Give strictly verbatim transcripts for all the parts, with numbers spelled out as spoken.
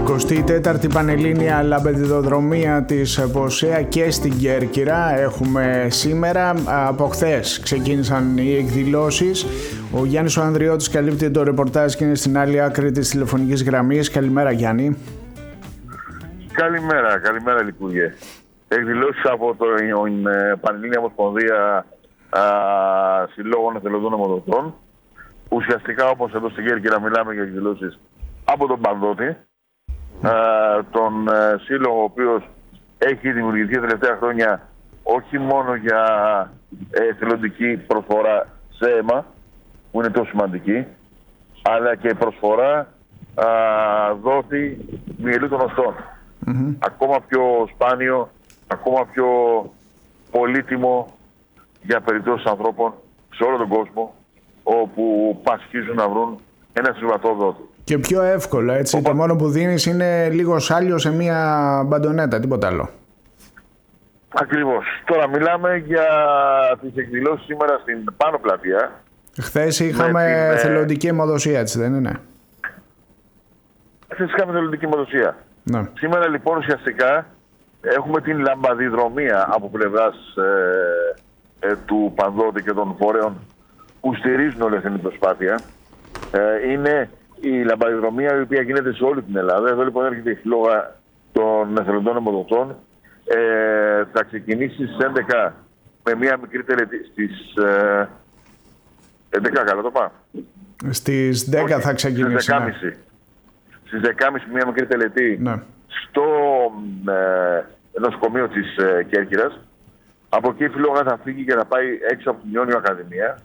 εικοστή τέταρτη Πανελλήνια Λαμπεδιδοδρομία της ΠΟΣΕΑ και στην Κέρκυρα έχουμε σήμερα. Από χθες ξεκίνησαν οι εκδηλώσεις. Ο Γιάννης ο Ανδριώτης καλύπτει το ρεπορτάζ και είναι στην άλλη άκρη της τηλεφωνικής γραμμής. Καλημέρα, Γιάννη. Καλημέρα, καλημέρα Λυπουργέ. Εκδηλώσεις από την Πανελλήνια Ομοσπονδία Συλλόγων Εθελοντών Αιμοδοτών. Ουσιαστικά, όπως εδώ στην Κέρκυρα μιλάμε για εκδηλώσεις από τον Πανδότη, mm. τον σύλλογο ο οποίος έχει δημιουργηθεί τα τελευταία χρόνια όχι μόνο για εθελοντική προσφορά σε αίμα, που είναι τόσο σημαντική, αλλά και προσφορά α, δότη μυελού των οστών. Mm-hmm. Ακόμα πιο σπάνιο, ακόμα πιο πολύτιμο για περιπτώσεις ανθρώπων σε όλο τον κόσμο, όπου πασχίζουν να βρουν ένα συμβατό δότη. Και πιο εύκολο, έτσι. Οπα... Το μόνο που δίνεις είναι λίγο σάλιο σε μία μπαντονέτα, τίποτα άλλο. Ακριβώς. Τώρα μιλάμε για τις εκδηλώσεις σήμερα στην Πάνω Πλατεία. Χθες είχαμε την... θελοντική αιμοδοσία, έτσι δεν είναι? Χθες είχαμε θελοντική αιμοδοσία. Ναι. Σήμερα λοιπόν ουσιαστικά έχουμε την λαμπαδιδρομία από πλευράς ε, ε, του Πανδότη και των φορέων που στηρίζουν όλη αυτή την προσπάθεια. Ε, είναι η λαμπαδιδρομία η οποία γίνεται σε όλη την Ελλάδα. Εδώ λοιπόν έρχεται η φλόγα των εθελοντών αιμοδοτών. Ε, θα ξεκινήσει στις έντεκα με μια μικρή τελετή. Στις ε, έντεκα, καλά το πάω. Στις δέκα Όχι, θα ξεκινήσει. Στις δεκάμιση. Ναι. Στις δεκάμιση μια μικρή τελετή, ναι, στο ε, νοσοκομείο της ε, Κέρκυρας. Από εκεί η φλόγα θα φύγει και θα πάει έξω από την Ιόνιο Ακαδημία.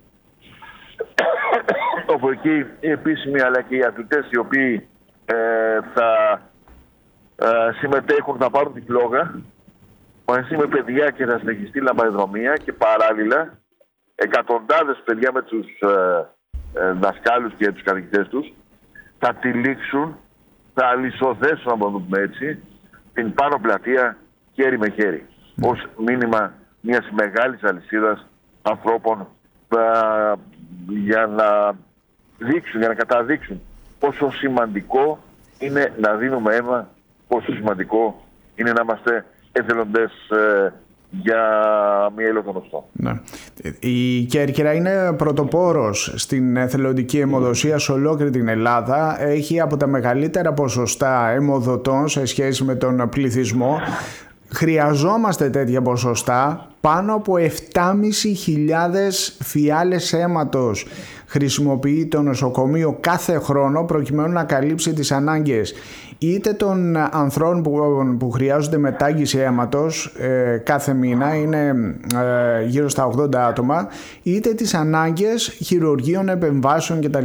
Όπου εκεί οι επίσημοι αλλά και οι αθλητές οι οποίοι ε, θα ε, συμμετέχουν, θα πάρουν τη φλόγα μαζί με παιδιά και θα συνεχιστεί η λαμπαδιδρομία, και παράλληλα εκατοντάδες παιδιά με τους ε, ε, δασκάλους και τους καθηγητές τους θα τυλίξουν, θα αλυσοδέσουν, να το πούμε έτσι, την Πάνω Πλατεία χέρι με χέρι, mm. ως μήνυμα μιας μεγάλης αλυσίδας ανθρώπων α, για να δείξουν, για να καταδείξουν πόσο σημαντικό είναι να δίνουμε αίμα, πόσο σημαντικό είναι να είμαστε εθελοντές ε, για μυελό των οστών. Ναι. Η Κέρκυρα είναι πρωτοπόρος στην εθελοντική αιμοδοσία σε ολόκληρη την Ελλάδα. Έχει από τα μεγαλύτερα ποσοστά αιμοδοτών σε σχέση με τον πληθυσμό. Χρειαζόμαστε τέτοια ποσοστά. Πάνω από επτά χιλιάδες πεντακόσιες φιάλες αίματος χρησιμοποιεί το νοσοκομείο κάθε χρόνο προκειμένου να καλύψει τις ανάγκες είτε των ανθρώπων που, που χρειάζονται μετάγγιση αίματος ε, κάθε μήνα, είναι ε, γύρω στα ογδόντα άτομα, είτε τις ανάγκες χειρουργείων, επεμβάσεων κτλ.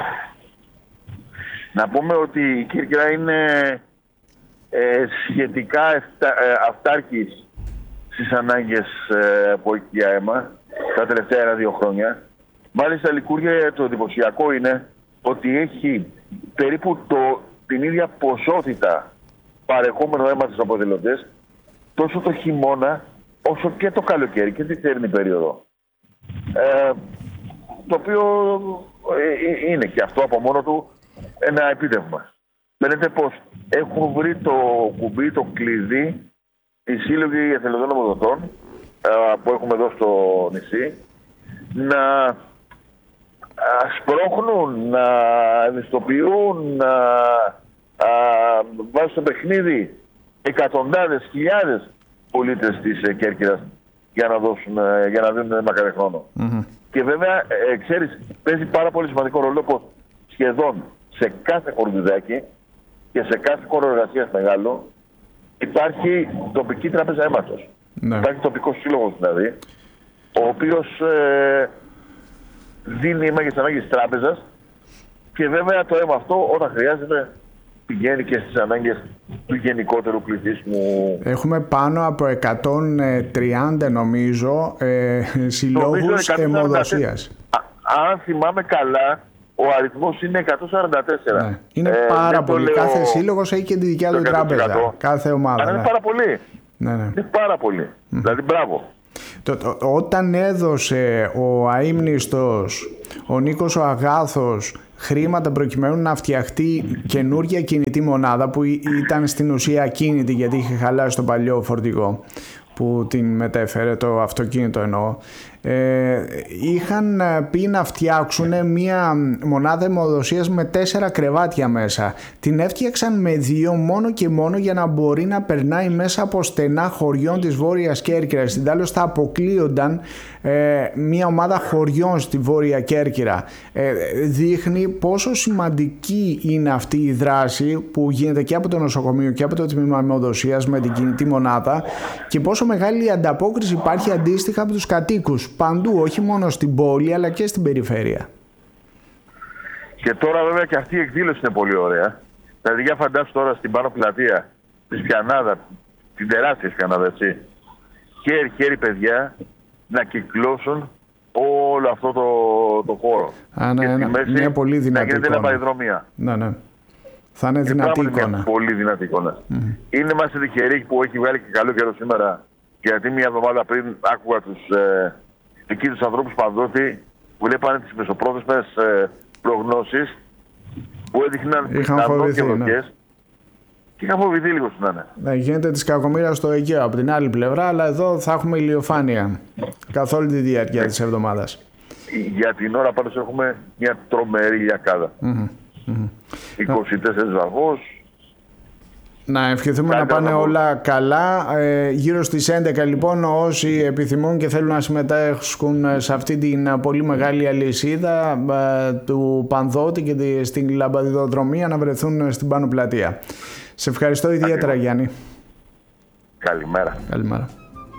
Να πούμε ότι η Κέρκυρα είναι ε, σχετικά ευτα, ε, αυτάρκης στις ανάγκες ε, από οικία αίμα τα τελευταία ένα-δύο χρόνια. Μάλιστα, Λικούργια, το εντυπωσιακό είναι ότι έχει περίπου το, την ίδια ποσότητα παρεχόμενο αίμα στους αποδηλωτές τόσο το χειμώνα όσο και το καλοκαίρι και την θερινή περίοδο. Ε, το οποίο ε, είναι και αυτό από μόνο του ένα επίτευγμα. Φαίνεται πως έχουν βρει το κουμπί, το κλειδί, οι σύλλογοι εθελοντών αιμοδοτών που έχουμε εδώ στο νησί, να σπρώχνουν, να ευαισθητοποιούν, να βάζουν στο παιχνίδι εκατοντάδες, χιλιάδες πολίτες της Κέρκυρας για να, δώσουν, για να δίνουν αίμα κάθε χρόνο. Mm-hmm. Και βέβαια, ε, ξέρεις, παίζει πάρα πολύ σημαντικό ρόλο πως σχεδόν σε κάθε χορδουδάκι και σε κάθε χώρο εργασίας μεγάλο υπάρχει τοπική τράπεζα αίματος. Ναι. Υπάρχει τοπικός σύλλογος δηλαδή, ο οποίος ε, δίνει αίμα για τις ανάγκες της τράπεζας, και βέβαια το αίμα αυτό όταν χρειάζεται πηγαίνει και στις ανάγκες του γενικότερου πληθυσμού. Έχουμε πάνω από εκατόν τριάντα νομίζω ε, συλλόγους αιμοδοσίας. Αν θυμάμαι καλά, ο αριθμός είναι εκατόν σαράντα τέσσερα. Ναι. Είναι ε, πάρα πολύ. Λέω... Κάθε σύλλογος έχει και τη δικιά του τράπεζα. Κάθε ομάδα. Αλλά ναι. είναι πάρα πολύ. Ναι, ναι. Είναι πάρα πολύ. Mm. Δηλαδή, μπράβο. Το, το, όταν έδωσε ο αείμνηστος, ο Νίκος ο Αγάθος, χρήματα προκειμένου να φτιαχτεί καινούργια κινητή μονάδα που ήταν στην ουσία ακίνητη γιατί είχε χαλάσει το παλιό φορτηγό που την μετέφερε, το αυτοκίνητο εννοώ. Ε, είχαν πει να φτιάξουν μια μονάδα αιμοδοσίας με τέσσερα κρεβάτια μέσα. Την έφτιαξαν με δύο μόνο και μόνο για να μπορεί να περνάει μέσα από στενά χωριών της Βόρειας Κέρκυρας. Στην τέλος θα αποκλείονταν ε, μια ομάδα χωριών στη Βόρεια Κέρκυρα. Ε, δείχνει πόσο σημαντική είναι αυτή η δράση που γίνεται και από το νοσοκομείο και από το τμήμα αιμοδοσίας με την κινητή μονάδα και πόσο μεγάλη ανταπόκριση υπάρχει αντίστοιχα από τους κατοίκους παντού, όχι μόνο στην πόλη αλλά και στην περιφέρεια. Και τώρα βέβαια και αυτή η εκδήλωση είναι πολύ ωραία. Δηλαδή για φαντάσου τώρα στην πάνω πλατεία της Πιανάδα, την τεράστια Πιανάδα, έτσι, χέρι-χέρι παιδιά να κυκλώσουν όλο αυτό το, το χώρο. Α, ναι, ναι, μέση, μια πολύ δυνατή να γίνεται λαμπαδρομία. Ναι, ναι. Θα είναι δυνατή εικόνα. Μια πολύ δυνατή εικόνα. Mm. Είναι είμαστε τυχεροί που έχει βγάλει και καλό καιρό σήμερα, γιατί μια εβδομάδα πριν άκουγα τους ε, εκεί τους ανθρώπους Πανδότη που βλέπανε τις μεσοπρόθεσμες ε, προγνώσεις που έδειχναν πιθανό και δοκές. Και είχα φοβηθεί λίγο στην Άννα. Ναι, γίνεται της κακομοίρας στο Αιγαίο από την άλλη πλευρά, αλλά εδώ θα έχουμε ηλιοφάνεια καθ' όλη τη διάρκεια ναι. της εβδομάδας. Για την ώρα πάντως έχουμε μια τρομερή λιακάδα. Mm-hmm. Mm-hmm. είκοσι τέσσερις βαθμούς. Να ευχηθούμε Κάτι να πάνε να όλα καλά. Ε, γύρω στις έντεκα λοιπόν όσοι επιθυμούν και θέλουν να συμμετέχουν σε αυτή την πολύ μεγάλη αλυσίδα ε, του Πανδότη και τη, στην λαμπαδιδρομία να βρεθούν στην πάνω πλατεία. Σε ευχαριστώ ιδιαίτερα Ακριβώς. Γιάννη. Καλημέρα. Καλημέρα.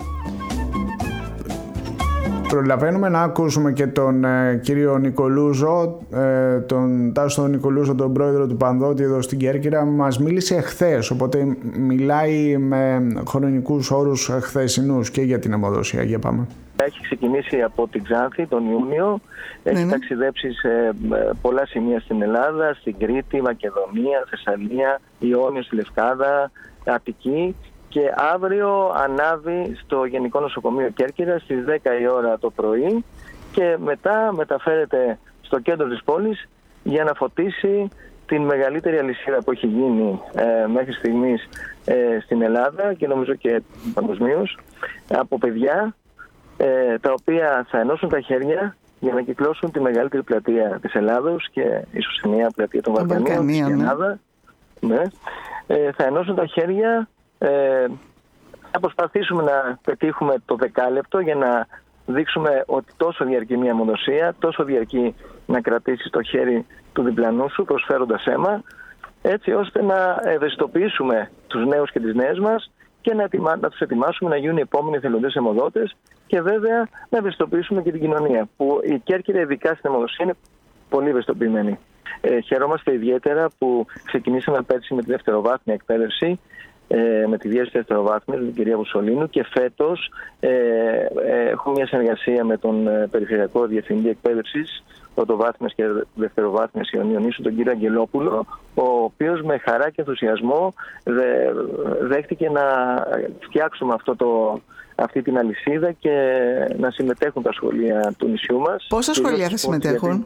Προλαβαίνουμε να ακούσουμε και τον ε, κύριο Νικολούζο, ε, τον Τάσο Νικολούζο, τον πρόεδρο του Πανδότη εδώ στην Κέρκυρα. Μας μίλησε χθες, οπότε μιλάει με χρονικούς όρους χθεσινούς και για την αιμοδοσία. Για πάμε. Έχει ξεκινήσει από την Ξάνθη τον Ιούνιο, έχει ναι. ταξιδέψει σε πολλά σημεία στην Ελλάδα, στην Κρήτη, Μακεδονία, Θεσσαλία, Ιόνιο, στη Λευκάδα, Αττική. Και αύριο ανάβει στο Γενικό Νοσοκομείο Κέρκυρας στις δέκα η ώρα το πρωί και μετά μεταφέρεται στο κέντρο της πόλης για να φωτίσει την μεγαλύτερη αλυσίδα που έχει γίνει ε, μέχρι στιγμής ε, στην Ελλάδα και νομίζω και παγκοσμίως από παιδιά ε, τα οποία θα ενώσουν τα χέρια για να κυκλώσουν τη μεγαλύτερη πλατεία της Ελλάδος και ίσως η νέα πλατεία των Βαλκανίων στην Ελλάδα. Ναι. Ε, θα ενώσουν τα χέρια. Ε, θα προσπαθήσουμε να πετύχουμε το δεκάλεπτο για να δείξουμε ότι τόσο διαρκεί μια αιμοδοσία, τόσο διαρκεί να κρατήσεις το χέρι του διπλανού σου προσφέροντας αίμα, έτσι ώστε να ευαισθητοποιήσουμε τους νέους και τις νέες μας και να, ετοιμα... να τους ετοιμάσουμε να γίνουν οι επόμενοι εθελοντές αιμοδότες και βέβαια να ευαισθητοποιήσουμε και την κοινωνία, που η Κέρκυρα ειδικά στην αιμοδοσία είναι πολύ ευαισθητοποιημένη. Ε, χαιρόμαστε ιδιαίτερα που ξεκινήσαμε πέρσι με τη δευτεροβάθμια εκπαίδευση, με τη διεύθυνση δευτεροβάθμιας, την κυρία Βουσολίνου, και φέτος ε, ε, έχουμε μια συνεργασία με τον Περιφερειακό Διευθυντή Εκπαίδευσης πρωτοβάθμιας και δευτεροβάθμιας Ιωνίου, τον κύριο Αγγελόπουλο, ο οποίος με χαρά και ενθουσιασμό δε, δέχτηκε να φτιάξουμε αυτό το, αυτή την αλυσίδα και να συμμετέχουν τα σχολεία του νησιού μας. Πόσα σχολεία θα συμμετέχουν?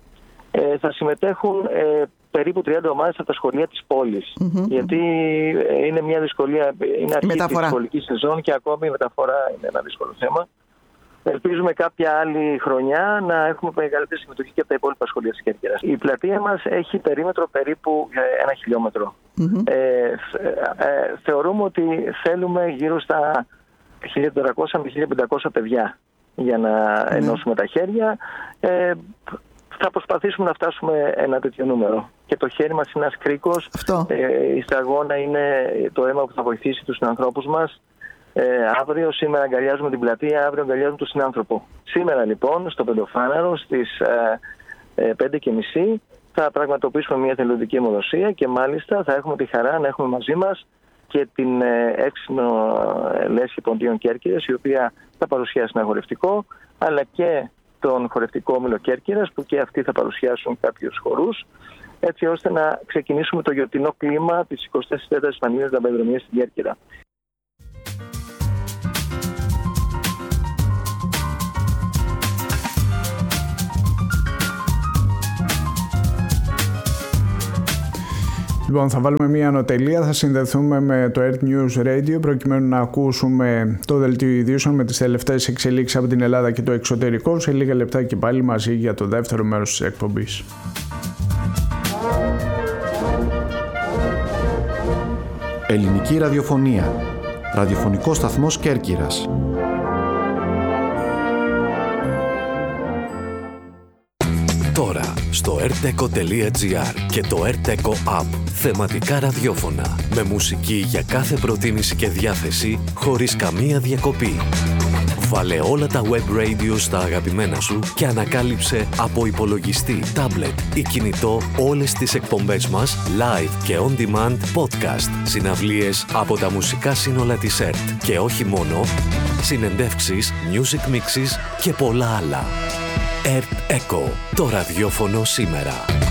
Ε, θα συμμετέχουν ε, περίπου τριάντα ομάδες από τα σχολεία της πόλης. Mm-hmm. Γιατί είναι μια δυσκολία, είναι αρχή της σχολικής σεζόν και ακόμη η μεταφορά είναι ένα δύσκολο θέμα. Ελπίζουμε κάποια άλλη χρονιά να έχουμε μεγαλύτερη συμμετοχή και από τα υπόλοιπα σχολεία της Κέρκυρας. Η πλατεία μας έχει περίμετρο περίπου ένα χιλιόμετρο. Mm-hmm. Ε, ε, ε, θεωρούμε ότι θέλουμε γύρω στα χίλια τετρακόσια με χίλια πεντακόσια παιδιά για να mm-hmm. ενώσουμε τα χέρια. Ε, Θα προσπαθήσουμε να φτάσουμε ένα τέτοιο νούμερο. Και το χέρι μας είναι ένας κρίκος. Ε, η σταγόνα είναι το αίμα που θα βοηθήσει τους συνανθρώπους μας. Ε, αύριο, σήμερα αγκαλιάζουμε την πλατεία, αύριο αγκαλιάζουμε τον συνάνθρωπο. Σήμερα λοιπόν, στο Πεντοφάναρο, στις ε, ε, πέντε και μισή, θα πραγματοποιήσουμε μια εθελοντική αιμοδοσία και μάλιστα θα έχουμε τη χαρά να έχουμε μαζί μας και την ε, έξινο ε, Λέσχη Ποντίων Κέρκυρας, η οποία θα παρουσιάσει ένα χορευτικό, αλλά και τον χορευτικό όμιλο Κέρκυρας, που και αυτοί θα παρουσιάσουν κάποιους χορούς, έτσι ώστε να ξεκινήσουμε το γιορτινό κλίμα της εικοστής τέταρτης Πανελλήνιας Λαμπαδρομίας στην Κέρκυρα. Λοιπόν, θα βάλουμε μία ανωτελεία, θα συνδεθούμε με το Earth News Radio προκειμένου να ακούσουμε το δελτίο ειδήσεων με τις τελευταίες εξελίξεις από την Ελλάδα και το εξωτερικό. Σε λίγα λεπτά και πάλι μαζί για το δεύτερο μέρος της εκπομπής. Ελληνική ραδιοφωνία. Ραδιοφωνικός σταθμός Κέρκυρας. Τώρα στο erteco τελεία gr και το erteco App. Θεματικά ραδιόφωνα με μουσική για κάθε προτίμηση και διάθεση χωρίς καμία διακοπή. Βάλε όλα τα web radio στα αγαπημένα σου και ανακάλυψε από υπολογιστή, τάμπλετ ή κινητό όλες τις εκπομπές μας live και on demand podcast, συναυλίες από τα μουσικά σύνολα της ΕΡΤ και όχι μόνο, συνεντεύξεις, music mixes και πολλά άλλα. ΕΡΤ Echo, το ραδιόφωνο σήμερα.